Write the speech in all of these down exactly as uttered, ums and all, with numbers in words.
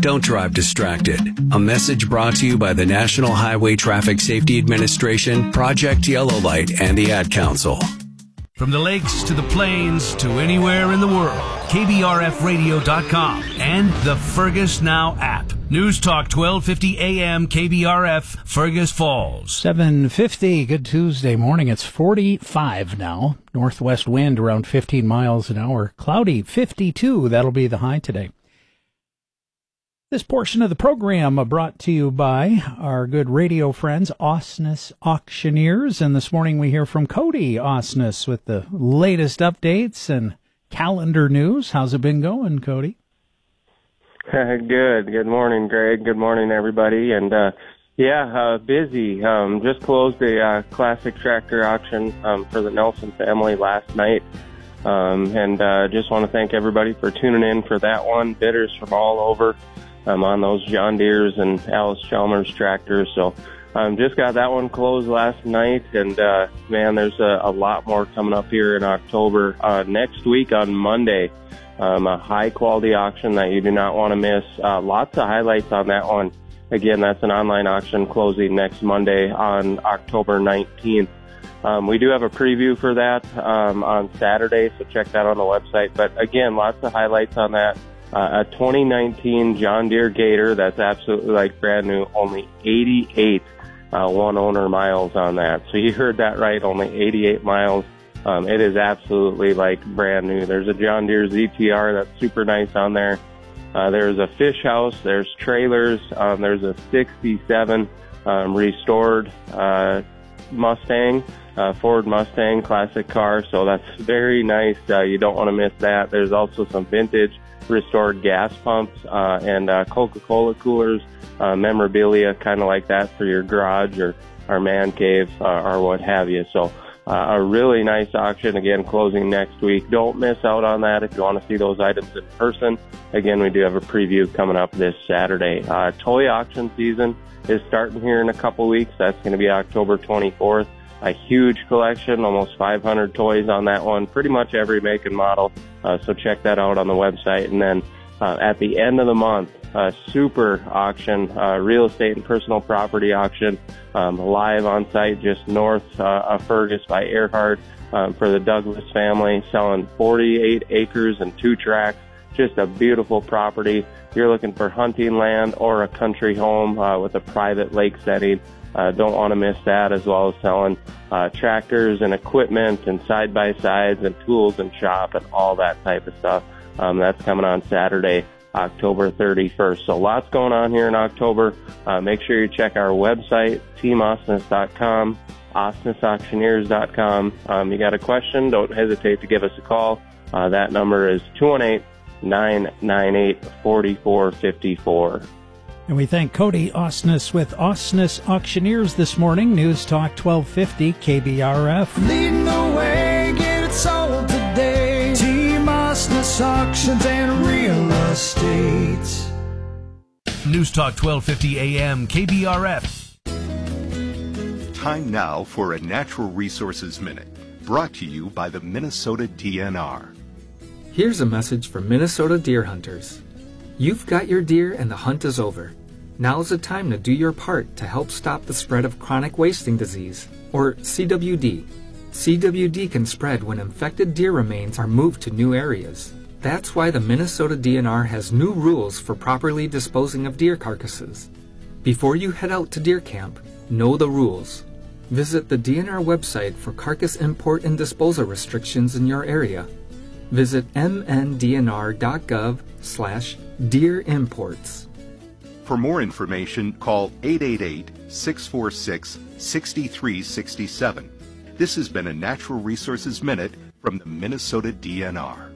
Don't drive distracted. A message brought to you by the National Highway Traffic Safety Administration, Project Yellow Light, and the Ad Council. From the lakes to the plains to anywhere in the world, K B R F radio dot com and the Fergus Now app. News Talk twelve fifty A M K B R F, Fergus Falls. seven fifty, good Tuesday morning. It's forty-five now. Northwest wind around fifteen miles an hour. Cloudy, fifty-two. That'll be the high today. This portion of the program brought to you by our good radio friends, Osnes Auctioneers. And this morning we hear from Cody Osnes with the latest updates and calendar news. How's it been going, Cody? Good. Good morning, Greg. Good morning, everybody. And, uh, yeah, uh, busy. Um, just closed a uh, classic tractor auction um, for the Nelson family last night. Um, and uh, just want to thank everybody for tuning in for that one. Bidders from all over. Um, on those John Deere's and Allis-Chalmers tractors. So um, just got that one closed last night. And, uh, man, there's a, a lot more coming up here in October. Uh, next week on Monday, um, a high-quality auction that you do not want to miss. Uh, lots of highlights on that one. Again, that's an online auction closing next Monday on October nineteenth. Um, we do have a preview for that um, on Saturday, so check that on the website. But, again, lots of highlights on that. Uh, a twenty nineteen John Deere Gator that's absolutely like brand new, only eighty-eight uh, one owner miles on that. So you heard that right, only eighty-eight miles. Um, it is absolutely like brand new. There's a John Deere Z T R that's super nice on there. Uh, there's a fish house. There's trailers. Um, there's a sixty-seven um, restored uh, Mustang, uh, Ford Mustang classic car. So that's very nice. Uh, you don't want to miss that. There's also some vintage restored gas pumps uh, and uh, Coca-Cola coolers, uh, memorabilia, kind of like that for your garage or, or man cave uh, or what have you. So uh, a really nice auction, again, closing next week. Don't miss out on that if you want to see those items in person. Again, we do have a preview coming up this Saturday. Uh, toy auction season is starting here in a couple weeks. That's going to be October twenty-fourth. A huge collection, almost five hundred toys on that one, pretty much every make and model. Uh, so check that out on the website. And then uh, at the end of the month, uh, super auction, uh, real estate and personal property auction, um, live on site just north uh, of Fergus by Earhart um, for the Douglas family, selling forty-eight acres and two tracks. Just a beautiful property. If you're looking for hunting land or a country home uh, with a private lake setting, Uh, don't want to miss that, as well as selling uh, tractors and equipment and side-by-sides and tools and shop and all that type of stuff. Um, that's coming on Saturday, October thirty-first. So lots going on here in October. Uh, make sure you check our website, team osnes dot com, osnes auctioneers dot com. Um, you got a question, don't hesitate to give us a call. Uh, that number is two one eight, nine nine eight, four four five four. And we thank Cody Osnes with Osnes Auctioneers this morning. News Talk twelve fifty K B R F. Leading the way, get it sold today. Team Osnes Auctions and Real Estate. News Talk twelve fifty A M K B R F. Time now for a Natural Resources Minute, brought to you by the Minnesota D N R. Here's a message for Minnesota deer hunters. You've got your deer and the hunt is over. Now's the time to do your part to help stop the spread of chronic wasting disease, or C W D. C W D can spread when infected deer remains are moved to new areas. That's why the Minnesota D N R has new rules for properly disposing of deer carcasses. Before you head out to deer camp, know the rules. Visit the D N R website for carcass import and disposal restrictions in your area. Visit m n d n r dot gov slash deer imports. For more information, call eight eight eight, six four six, six three six seven. This has been a Natural Resources Minute from the Minnesota D N R.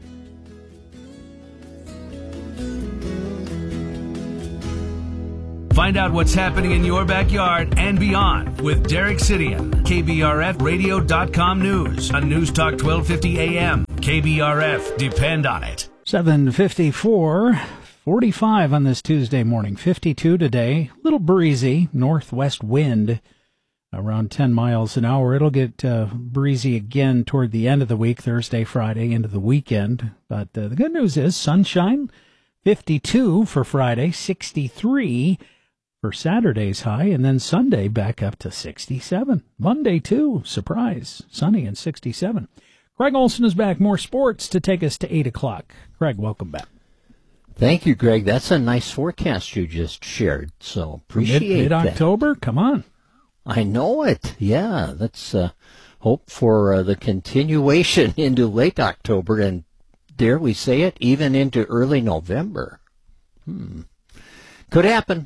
Find out what's happening in your backyard and beyond with Derek Sidian. K B R F radio dot com News on News Talk twelve fifty A M. K B R F, depend on it. seven fifty-four, forty-five on this Tuesday morning, fifty-two today. Little breezy, northwest wind around ten miles an hour. It'll get uh, breezy again toward the end of the week, Thursday, Friday, into the weekend. But uh, the good news is sunshine fifty-two for Friday, sixty-three for Saturday's high, and then Sunday back up to sixty-seven. Monday, too, surprise, sunny and sixty-seven. Craig Olson is back. More sports to take us to eight o'clock. Craig, welcome back. Thank you, Greg. That's a nice forecast you just shared, so appreciate Mid, that. Mid-October? Come on. I know it. Yeah, let's uh, hope for uh, the continuation into late October and, dare we say it, even into early November. Hmm. Could happen.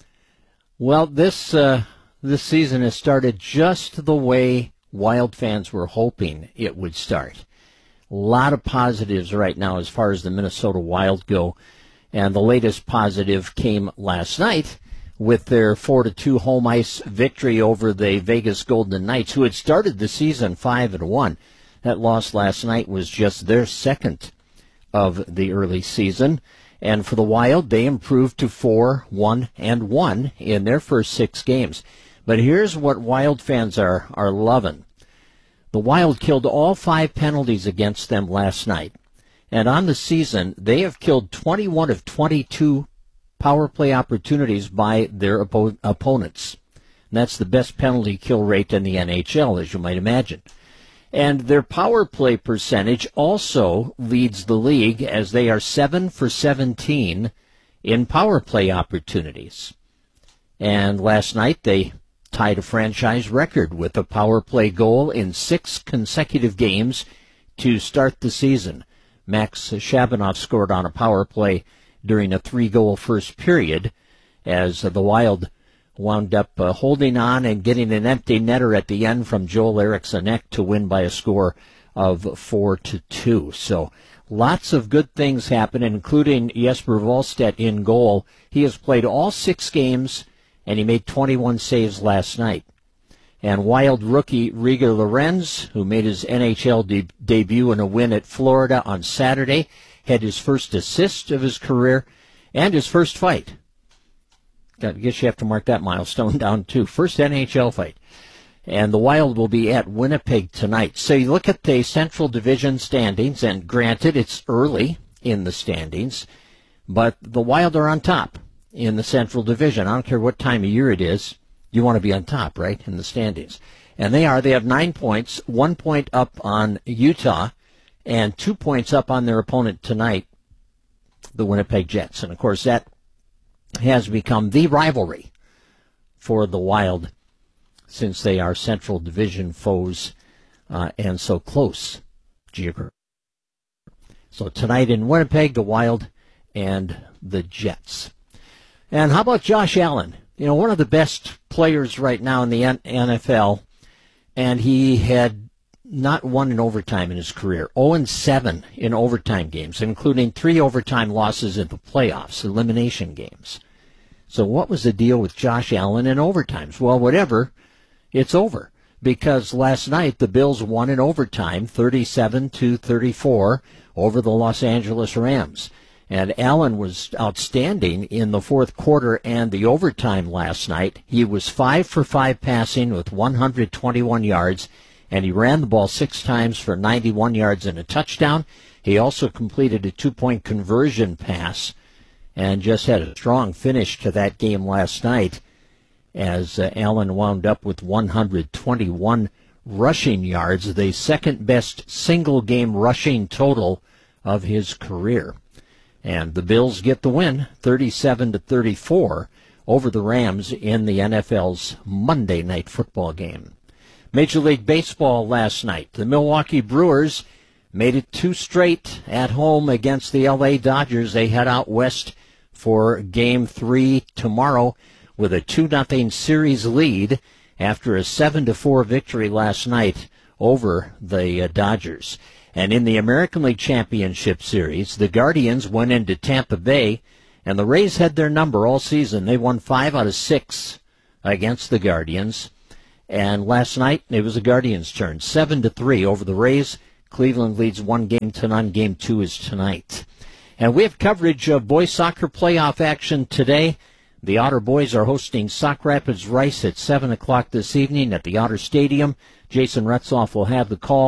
Well, this uh, this season has started just the way Wild fans were hoping it would start. A lot of positives right now as far as the Minnesota Wild go. And the latest positive came last night with their four to two home ice victory over the Vegas Golden Knights, who had started the season five and one. That loss last night was just their second of the early season. And for the Wild, they improved to four, one, and one in their first six games. But here's what Wild fans are, are loving. The Wild killed all five penalties against them last night. And on the season, they have killed twenty-one of twenty-two power play opportunities by their oppo- opponents. And that's the best penalty kill rate in the N H L, as you might imagine. And their power play percentage also leads the league, as they are seven for seventeen in power play opportunities. And last night they tied a franchise record with a power play goal in six consecutive games to start the season. Max Shabanoff scored on a power play during a three-goal first period, as the Wild wound up uh, holding on and getting an empty netter at the end from Joel Eriksson Ek to win by a score of four to two. So lots of good things happen, including Jesper Wallstedt in goal. He has played all six games, and he made twenty-one saves last night. And Wild rookie Rieger Lorenz, who made his N H L de- debut in a win at Florida on Saturday, had his first assist of his career and his first fight. I guess you have to mark that milestone down, too. First N H L fight. And the Wild will be at Winnipeg tonight. So you look at the Central Division standings, and granted, it's early in the standings, but the Wild are on top in the Central Division. I don't care what time of year it is. You want to be on top, right, in the standings. And they are. They have nine points, one point up on Utah, and two points up on their opponent tonight, the Winnipeg Jets. And, of course, that has become the rivalry for the Wild since they are Central Division foes uh, and so close geographically. So tonight in Winnipeg, the Wild and the Jets. And how about Josh Allen? You know, one of the best players right now in the N F L, and he had not won in overtime in his career. oh and seven in overtime games, including three overtime losses in the playoffs, elimination games. So what was the deal with Josh Allen in overtimes? Well, whatever, it's over. Because last night the Bills won in overtime, thirty-seven to thirty-four, over the Los Angeles Rams. And Allen was outstanding in the fourth quarter and the overtime last night. He was five for five passing with one hundred twenty-one yards, and he ran the ball six times for ninety-one yards and a touchdown. He also completed a two-point conversion pass and just had a strong finish to that game last night, as uh, Allen wound up with one hundred twenty-one rushing yards, the second-best single-game rushing total of his career. And the Bills get the win, thirty-seven to thirty-four, over the Rams in the N F L's Monday Night Football game. Major League Baseball last night. The Milwaukee Brewers made it two straight at home against the L A Dodgers. They head out west for Game three tomorrow with a two nothing series lead after a seven to four victory last night over the uh, Dodgers. And in the American League Championship Series, the Guardians went into Tampa Bay, and the Rays had their number all season. They won five out of six against the Guardians. And last night, it was the Guardians' turn, seven to three over the Rays. Cleveland leads one game to none. Game two is tonight. And we have coverage of boys soccer playoff action today. The Otter boys are hosting Sauk Rapids Rice at seven o'clock this evening at the Otter Stadium. Jason Retzoff will have the call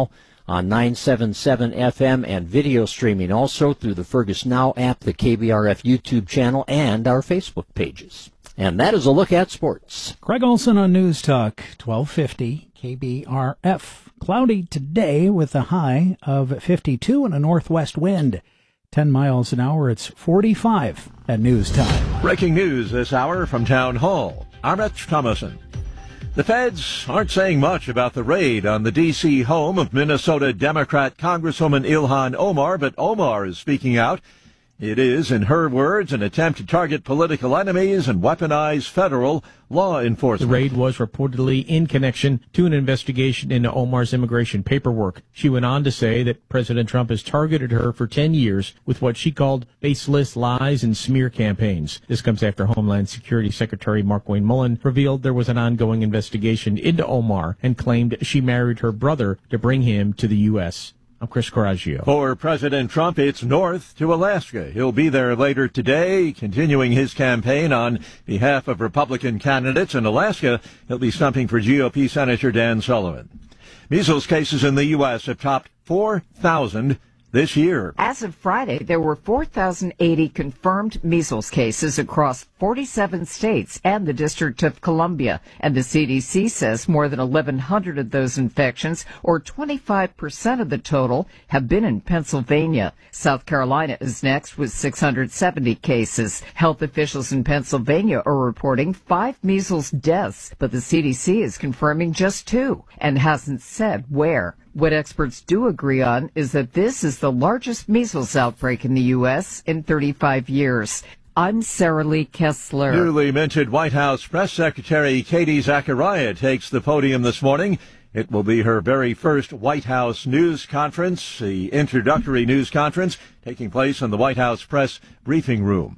on nine seventy-seven F M and video streaming also through the Fergus Now app, the K B R F YouTube channel, and our Facebook pages. And that is a look at sports. Craig Olson on News Talk, twelve fifty K B R F. Cloudy today with a high of fifty-two and a northwest wind. ten miles an hour, it's forty-five at news time. Breaking news this hour from Town Hall. Arnett Thomason. The feds aren't saying much about the raid on the D C home of Minnesota Democrat Congresswoman Ilhan Omar, but Omar is speaking out. It is, in her words, an attempt to target political enemies and weaponize federal law enforcement. The raid was reportedly in connection to an investigation into Omar's immigration paperwork. She went on to say that President Trump has targeted her for ten years with what she called baseless lies and smear campaigns. This comes after Homeland Security Secretary Markwayne Mullin revealed there was an ongoing investigation into Omar and claimed she married her brother to bring him to the U S I'm Chris Coraggio. For President Trump, it's north to Alaska. He'll be there later today, continuing his campaign on behalf of Republican candidates. In Alaska, he'll be stumping for G O P Senator Dan Sullivan. Measles cases in the U S have topped four thousand this year. As of Friday, there were four thousand eighty confirmed measles cases across forty-seven states and the District of Columbia. And the C D C says more than eleven hundred of those infections, or twenty-five percent of the total, have been in Pennsylvania. South Carolina is next with six hundred seventy cases. Health officials in Pennsylvania are reporting five measles deaths, but the C D C is confirming just two and hasn't said where. What experts do agree on is that this is the largest measles outbreak in the U S in thirty-five years. I'm Sarah Lee Kessler. Newly minted White House Press Secretary Katie Zachariah takes the podium this morning. It will be her very first White House news conference, the introductory news conference taking place in the White House press briefing room.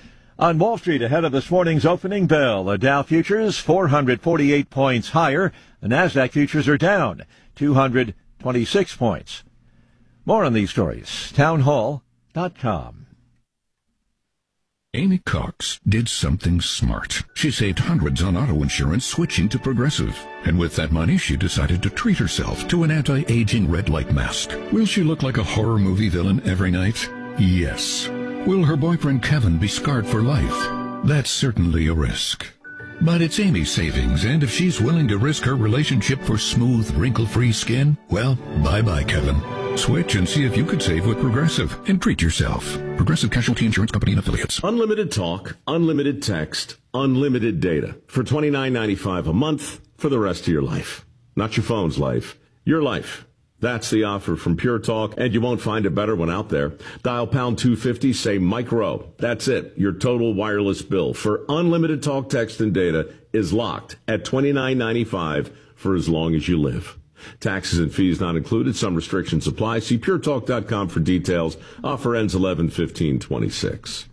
On Wall Street, ahead of this morning's opening bell, the Dow futures four hundred forty-eight points higher. The Nasdaq futures are down two hundred twenty-six points. More on these stories, townhall dot com. Amy Cox did something smart. She saved hundreds on auto insurance switching to Progressive. And with that money, she decided to treat herself to an anti-aging red light mask. Will she look like a horror movie villain every night? Yes. Will her boyfriend Kevin be scarred for life? That's certainly a risk. But it's Amy's savings, and if she's willing to risk her relationship for smooth, wrinkle-free skin, well, bye-bye, Kevin. Switch and see if you could save with Progressive and treat yourself. Progressive Casualty Insurance Company and Affiliates. Unlimited talk, unlimited text, unlimited data for twenty-nine ninety-five a month for the rest of your life. Not your phone's life, your life. That's the offer from Pure Talk, and you won't find a better one out there. Dial pound two fifty, say Mike Rowe. That's it. Your total wireless bill for unlimited talk, text, and data is locked at twenty-nine ninety-five for as long as you live. Taxes and fees not included. Some restrictions apply. See pure talk dot com for details. Offer ends eleven fifteen twenty-six.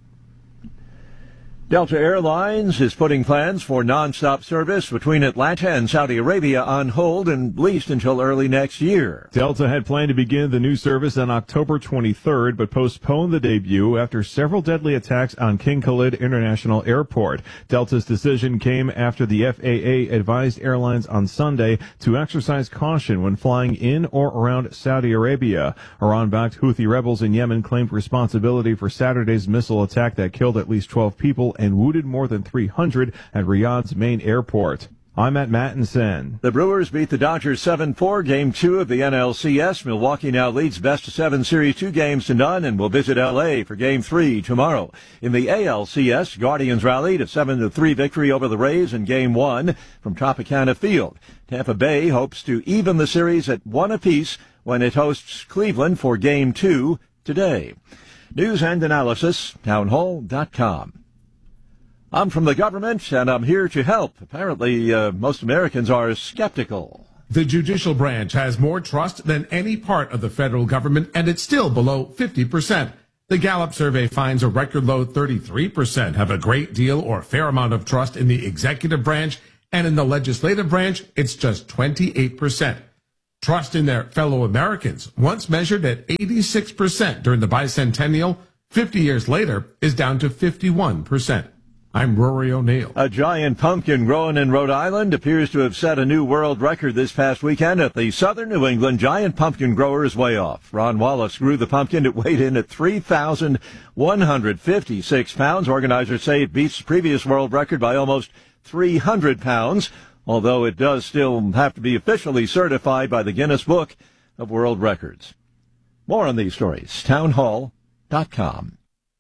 Delta Airlines is putting plans for nonstop service between Atlanta and Saudi Arabia on hold at least until early next year. Delta had planned to begin the new service on October twenty-third, but postponed the debut after several deadly attacks on King Khalid International Airport. Delta's decision came after the F A A advised airlines on Sunday to exercise caution when flying in or around Saudi Arabia. Iran-backed Houthi rebels in Yemen claimed responsibility for Saturday's missile attack that killed at least twelve people and wounded more than three hundred at Riyadh's main airport. I'm at Mattinson. The Brewers beat the Dodgers seven four, Game two of the N L C S. Milwaukee now leads best of seven series two games to none and will visit L A for Game three tomorrow. In the A L C S, Guardians rallied a seven to three victory over the Rays in Game one from Tropicana Field. Tampa Bay hopes to even the series at one apiece when it hosts Cleveland for Game two today. News and analysis, townhall dot com. I'm from the government, and I'm here to help. Apparently, uh, most Americans are skeptical. The judicial branch has more trust than any part of the federal government, and it's still below fifty percent. The Gallup survey finds a record low thirty-three percent have a great deal or a fair amount of trust in the executive branch, and in the legislative branch, it's just twenty-eight percent. Trust in their fellow Americans, once measured at eighty-six percent during the bicentennial, fifty years later is down to fifty-one percent. I'm Rory O'Neill. A giant pumpkin growing in Rhode Island appears to have set a new world record this past weekend at the Southern New England Giant Pumpkin Grower is way off. Ron Wallace grew the pumpkin. It weighed in at three thousand one hundred fifty-six pounds. Organizers say it beats the previous world record by almost three hundred pounds, although it does still have to be officially certified by the Guinness Book of World Records. More on these stories, town hall dot com.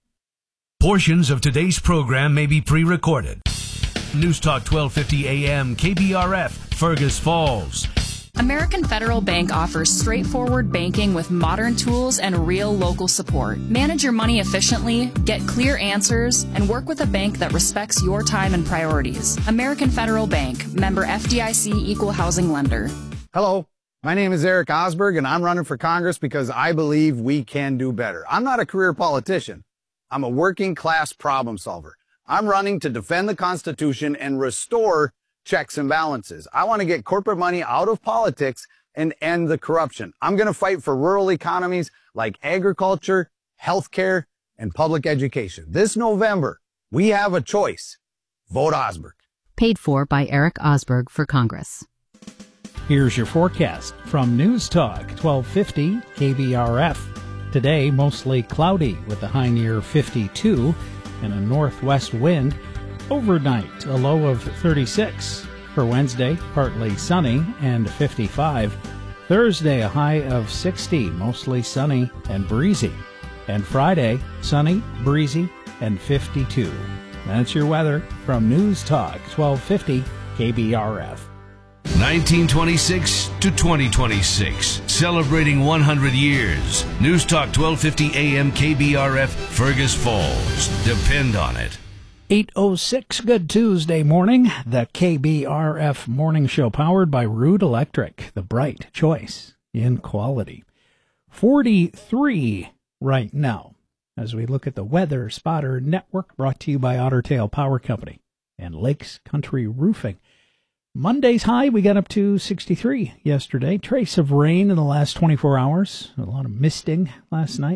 Portions of today's program may be pre-recorded. News Talk twelve fifty A M, K B R F, Fergus Falls. American Federal Bank offers straightforward banking with modern tools and real local support. Manage your money efficiently, get clear answers, and work with a bank that respects your time and priorities. American Federal Bank, member F D I C, equal housing lender. Hello, my name is Eric Osberg, and I'm running for Congress because I believe we can do better. I'm not a career politician. I'm a working class problem solver. I'm running to defend the Constitution and restore checks and balances. I want to get corporate money out of politics and end the corruption. I'm going to fight for rural economies like agriculture, healthcare, and public education. This November, we have a choice. Vote Osberg. Paid for by Eric Osberg for Congress. Here's your forecast from News Talk twelve fifty K B R F. Today, mostly cloudy with a high near fifty-two and a northwest wind. Overnight, a low of thirty-six. For Wednesday, partly sunny and fifty-five. Thursday, a high of sixty, mostly sunny and breezy. And Friday, sunny, breezy, and fifty-two. That's your weather from News Talk twelve fifty K B R F. nineteen twenty-six to twenty twenty-six, celebrating one hundred years. News Talk twelve fifty A M K B R F, Fergus Falls. Depend on it. eight oh six, good Tuesday morning. The K B R F Morning Show powered by Root Electric, the bright choice in quality. forty-three right now as we look at the Weather Spotter Network, brought to you by Otter Tail Power Company and Lakes Country Roofing. Monday's high, we got up to sixty-three yesterday. Trace of rain in the last twenty-four hours. A lot of misting last night.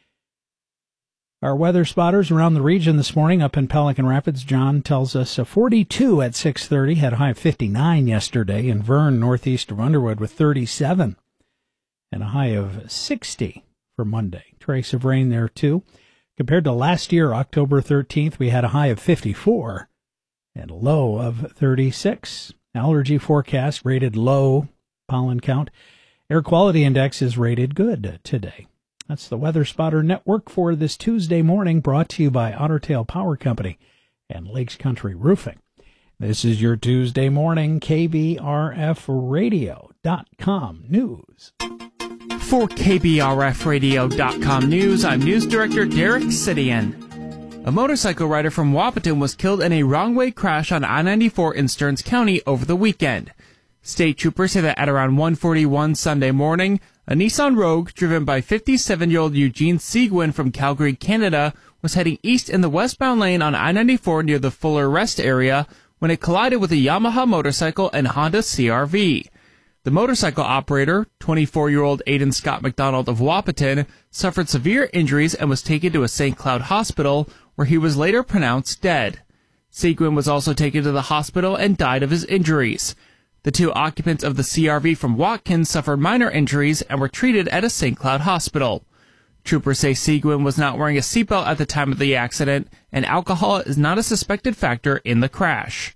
Our weather spotters around the region this morning up in Pelican Rapids. John tells us a forty-two at six thirty. Had a high of fifty-nine yesterday. In Vern, northeast of Underwood, with thirty-seven. And a high of sixty for Monday. Trace of rain there, too. Compared to last year, October thirteenth, we had a high of fifty-four and a low of thirty-six. Allergy forecast rated low, pollen count. Air quality index is rated good today. That's the Weather Spotter Network for this Tuesday morning, brought to you by Otter Tail Power Company and Lakes Country Roofing. This is your Tuesday morning K B R F radio dot com news. For K B R F radio dot com news, I'm News Director Derek Sidian. A motorcycle rider from Wahpeton was killed in a wrong-way crash on I ninety-four in Stearns County over the weekend. State troopers say that at around one forty-one Sunday morning, a Nissan Rogue driven by fifty-seven-year-old Eugene Seguin from Calgary, Canada, was heading east in the westbound lane on I ninety-four near the Fuller Rest area when it collided with a Yamaha motorcycle and Honda C R V. The motorcycle operator, twenty-four-year-old Aidan Scott McDonald of Wahpeton, suffered severe injuries and was taken to a Saint Cloud hospital, where he was later pronounced dead. Seguin was also taken to the hospital and died of his injuries. The two occupants of the C R V from Watkins suffered minor injuries and were treated at a Saint Cloud hospital. Troopers say Seguin was not wearing a seatbelt at the time of the accident, and alcohol is not a suspected factor in the crash.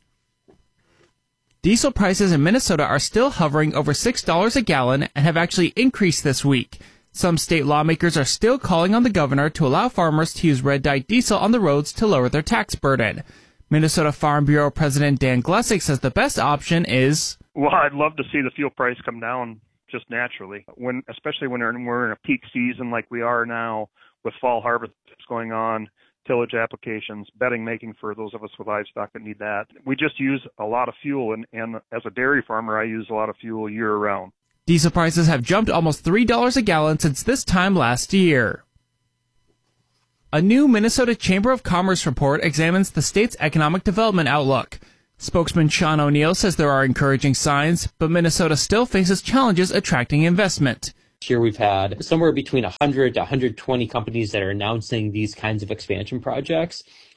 Diesel prices in Minnesota are still hovering over six dollars a gallon and have actually increased this week. Some state lawmakers are still calling on the governor to allow farmers to use red-dyed diesel on the roads to lower their tax burden. Minnesota Farm Bureau President Dan Glessick says the best option is... Well, I'd love to see the fuel price come down just naturally, when, especially when we're in a peak season like we are now with fall harvest going on, tillage applications, bedding making for those of us with livestock that need that. We just use a lot of fuel, and, and as a dairy farmer, I use a lot of fuel year-round. Diesel prices have jumped almost three dollars a gallon since this time last year. A new Minnesota Chamber of Commerce report examines the state's economic development outlook. Spokesman Sean O'Neill says there are encouraging signs, but Minnesota still faces challenges attracting investment. Here we've had somewhere between one hundred to one hundred twenty companies that are announcing these kinds of expansion projects.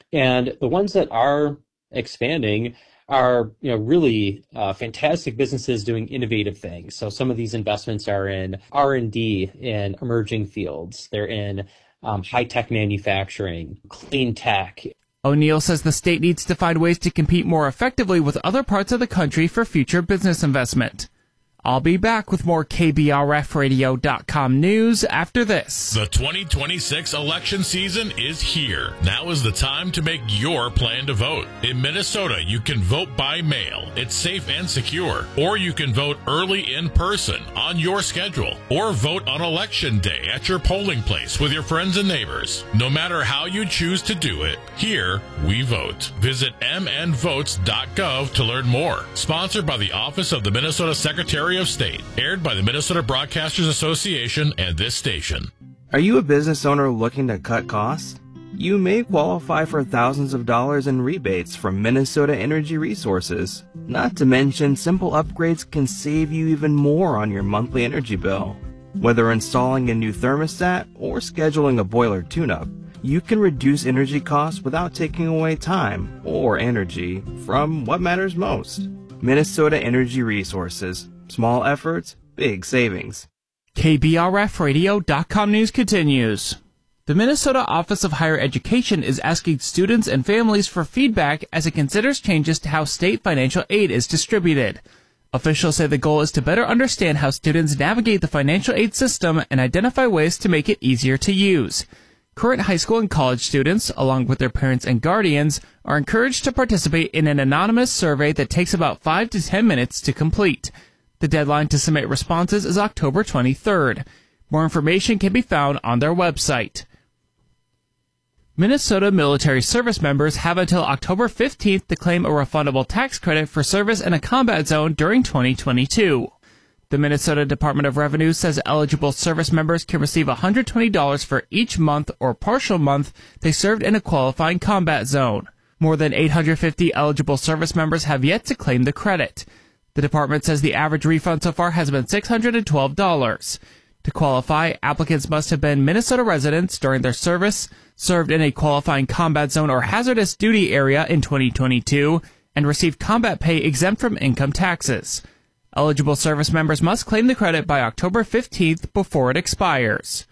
And the ones that are expanding are, you know, really uh, fantastic businesses doing innovative things. So some of these investments are in R and D in emerging fields. They're in um, high-tech manufacturing, clean tech. O'Neill says the state needs to find ways to compete more effectively with other parts of the country for future business investment. I'll be back with more K B R F radio dot com news after this. The twenty twenty-six election season is here. Now is the time to make your plan to vote. In Minnesota, you can vote by mail. It's safe and secure. Or you can vote early in person on your schedule. Or vote on election day at your polling place with your friends and neighbors. No matter how you choose to do it, here we vote. Visit m n votes dot gov to learn more. Sponsored by the Office of the Minnesota Secretary of State. Aired by the Minnesota Broadcasters Association and this station. Are you a business owner looking to cut costs? You may qualify for thousands of dollars in rebates from Minnesota Energy Resources. Not to mention, simple upgrades can save you even more on your monthly energy bill. Whether installing a new thermostat or scheduling a boiler tune-up, you can reduce energy costs without taking away time or energy from what matters most. Minnesota Energy Resources. Small efforts, big savings. K B R F radio dot com news continues. The Minnesota Office of Higher Education is asking students and families for feedback as it considers changes to how state financial aid is distributed. Officials say the goal is to better understand how students navigate the financial aid system and identify ways to make it easier to use. Current high school and college students, along with their parents and guardians, are encouraged to participate in an anonymous survey that takes about five to ten minutes to complete. The deadline to submit responses is October twenty-third. More information can be found on their website. Minnesota military service members have until October fifteenth to claim a refundable tax credit for service in a combat zone during twenty twenty-two. The Minnesota Department of Revenue says eligible service members can receive one hundred twenty dollars for each month or partial month they served in a qualifying combat zone. More than eight hundred fifty eligible service members have yet to claim the credit. The department says the average refund so far has been six hundred twelve dollars. To qualify, applicants must have been Minnesota residents during their service, served in a qualifying combat zone or hazardous duty area in twenty twenty-two, and received combat pay exempt from income taxes. Eligible service members must claim the credit by October fifteenth before it expires.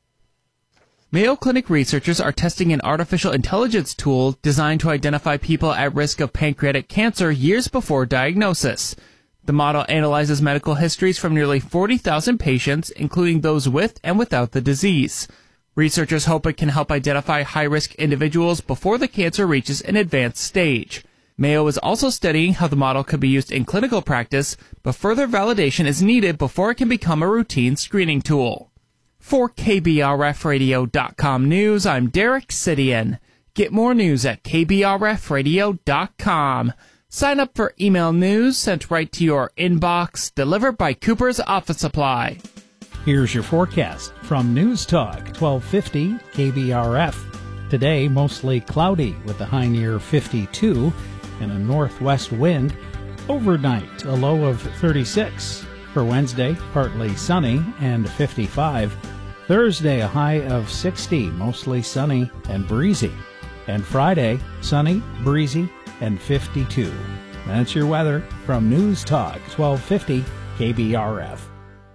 Mayo Clinic researchers are testing an artificial intelligence tool designed to identify people at risk of pancreatic cancer years before diagnosis. The model analyzes medical histories from nearly forty thousand patients, including those with and without the disease. Researchers hope it can help identify high-risk individuals before the cancer reaches an advanced stage. Mayo is also studying how the model could be used in clinical practice, but further validation is needed before it can become a routine screening tool. For K B R F radio dot com news, I'm Derek Sidian. Get more news at K B R F radio dot com. Sign up for email news sent right to your inbox, delivered by Cooper's Office Supply. Here's your forecast from News Talk twelve fifty K B R F. Today, mostly cloudy with a high near fifty-two and a northwest wind. Overnight, a low of thirty-six. For Wednesday, partly sunny and fifty-five. Thursday, a high of sixty, mostly sunny and breezy. And Friday, sunny, breezy, and fifty-two. That's your weather from News Talk twelve fifty K B R F.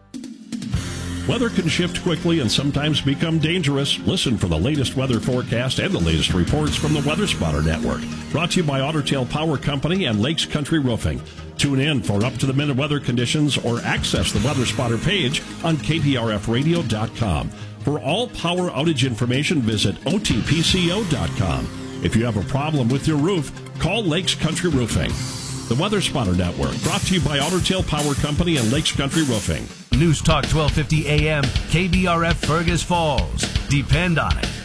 Weather can shift quickly and sometimes become dangerous. Listen for the latest weather forecast and the latest reports from the Weather Spotter Network. Brought to you by Otter Tail Power Company and Lakes Country Roofing. Tune in for up-to-the-minute weather conditions or access the Weather Spotter page on K B R F radio dot com. For all power outage information, visit O T P C O dot com. If you have a problem with your roof, call Lakes Country Roofing. The Weather Spotter Network, brought to you by Otter Tail Power Company and Lakes Country Roofing. News Talk twelve fifty A M, K B R F Fergus Falls. Depend on it.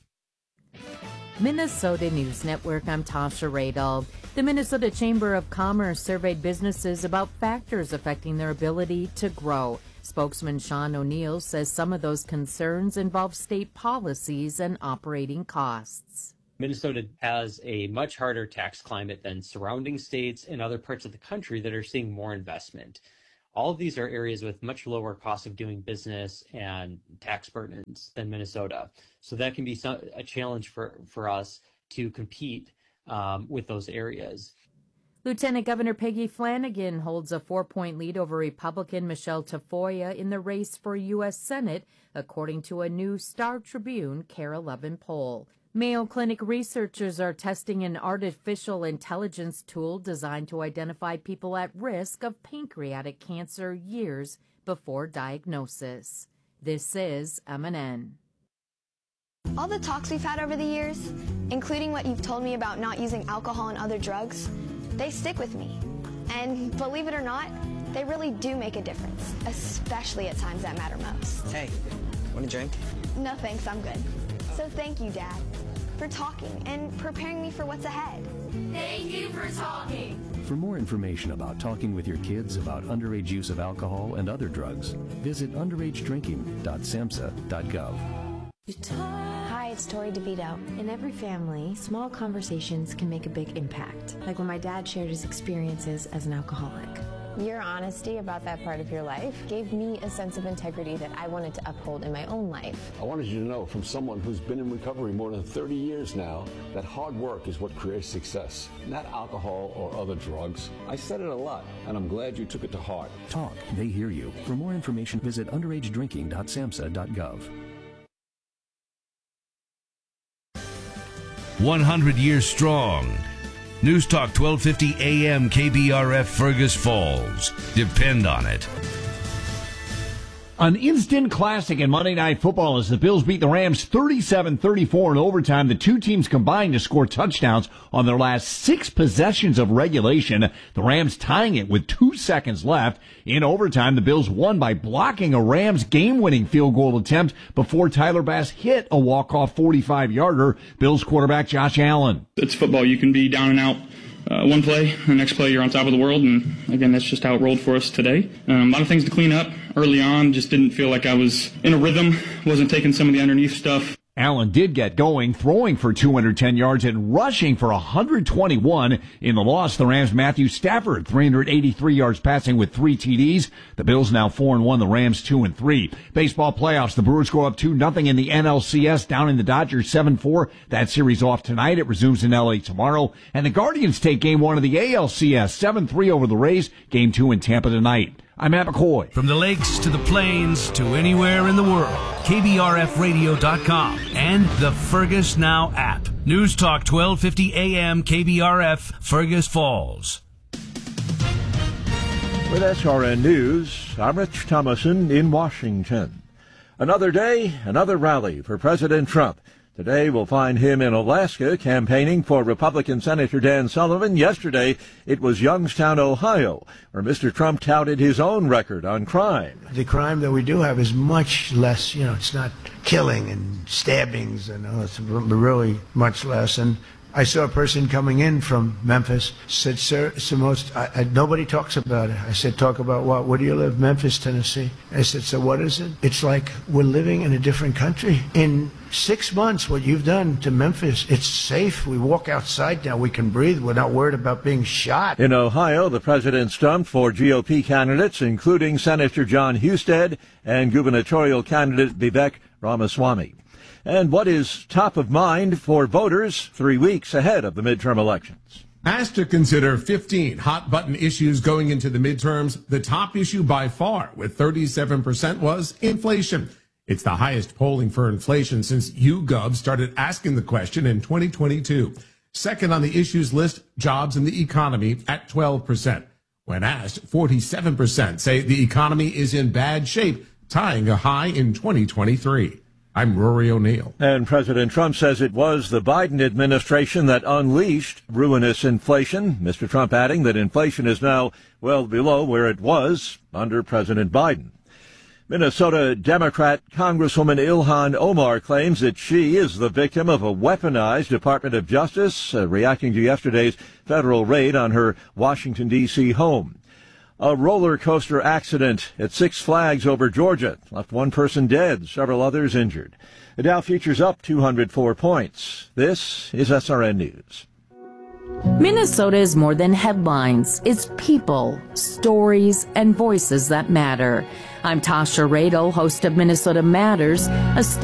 Minnesota News Network, I'm Tasha Radel. The Minnesota Chamber of Commerce surveyed businesses about factors affecting their ability to grow. Spokesman Sean O'Neill says some of those concerns involve state policies and operating costs. Minnesota has a much harder tax climate than surrounding states and other parts of the country that are seeing more investment. All of these are areas with much lower cost of doing business and tax burdens than Minnesota. So that can be some, a challenge for, for us to compete um, with those areas. Lieutenant Governor Peggy Flanagan holds a four-point lead over Republican Michelle Tafoya in the race for U S Senate, according to a new Star Tribune Care eleven poll. Mayo Clinic researchers are testing an artificial intelligence tool designed to identify people at risk of pancreatic cancer years before diagnosis. This is M N N. All the talks we've had over the years, including what you've told me about not using alcohol and other drugs, they stick with me. And believe it or not, they really do make a difference, especially at times that matter most. Hey, want a drink? No thanks, I'm good. So thank you, Dad, for talking and preparing me for what's ahead. Thank you for talking. For more information about talking with your kids about underage use of alcohol and other drugs, visit underage drinking dot samhsa dot gov. Hi, it's Tori DeVito. In every family, small conversations can make a big impact, like when my dad shared his experiences as an alcoholic. Your honesty about that part of your life gave me a sense of integrity that I wanted to uphold in my own life. I wanted you to know from someone who's been in recovery more than thirty years now that hard work is what creates success, not alcohol or other drugs. I said it a lot, and I'm glad you took it to heart. Talk, they hear you. For more information, visit underage drinking dot samhsa dot gov. one hundred years strong. News Talk twelve fifty A M K B R F Fergus Falls. Depend on it. An instant classic in Monday Night Football as the Bills beat the Rams thirty-seven thirty-four in overtime. The two teams combined to score touchdowns on their last six possessions of regulation. The Rams tying it with two seconds left. In overtime, the Bills won by blocking a Rams game-winning field goal attempt before Tyler Bass hit a walk-off forty-five-yarder. Bills quarterback Josh Allen. It's football. You can be down and out. Uh, one play, the next play you're on top of the world, and again, that's just how it rolled for us today. Um, a lot of things to clean up early on, just didn't feel like I was in a rhythm, wasn't taking some of the underneath stuff. Allen did get going, throwing for two hundred ten yards and rushing for one hundred twenty-one. In the loss, the Rams' Matthew Stafford, three hundred eighty-three yards passing with three T Ds. The Bills now four and one, the Rams two and three. Baseball playoffs, the Brewers go up two nothing in the N L C S, down in the Dodgers seven four. That series off tonight. It resumes in L A tomorrow. And the Guardians take game one of the A L C S, seven three over the Rays. Game two in Tampa tonight. I'm Matt McCoy. From the lakes to the plains to anywhere in the world, K B R F radio dot com and the Fergus Now app. News Talk twelve fifty A M K B R F, Fergus Falls. With S R N News, I'm Rich Thomason in Washington. Another day, another rally for President Trump. Today we'll find him in Alaska campaigning for Republican Senator Dan Sullivan. Yesterday it was Youngstown, Ohio, where Mister Trump touted his own record on crime. The crime that we do have is much less, you know, it's not killing and stabbings and oh, it's really much less. And I saw a person coming in from Memphis, said, sir, it's the most, I, I, nobody talks about it. I said, talk about what? Where do you live? Memphis, Tennessee. I said, so what is it? It's like we're living in a different country. In six months, what you've done to Memphis, it's safe. We walk outside now. We can breathe. We're not worried about being shot. In Ohio, the president stumped for G O P candidates, including Senator John Husted and gubernatorial candidate Vivek Ramaswamy. And what is top of mind for voters three weeks ahead of the midterm elections? Asked to consider fifteen hot-button issues going into the midterms, the top issue by far, with thirty-seven percent, was inflation. It's the highest polling for inflation since YouGov started asking the question in twenty twenty-two. Second on the issues list, jobs and the economy at twelve percent. When asked, forty-seven percent say the economy is in bad shape, tying a high in twenty twenty-three. I'm Rory O'Neill. And President Trump says it was the Biden administration that unleashed ruinous inflation. Mister Trump adding that inflation is now well below where it was under President Biden. Minnesota Democrat Congresswoman Ilhan Omar claims that she is the victim of a weaponized Department of Justice, uh, reacting to yesterday's federal raid on her Washington, D C home. A roller coaster accident at Six Flags over Georgia left one person dead, several others injured. The Dow futures up two hundred four points. This is S R N News. Minnesota is more than headlines. It's people, stories, and voices that matter. I'm Tasha Radel, host of Minnesota Matters, a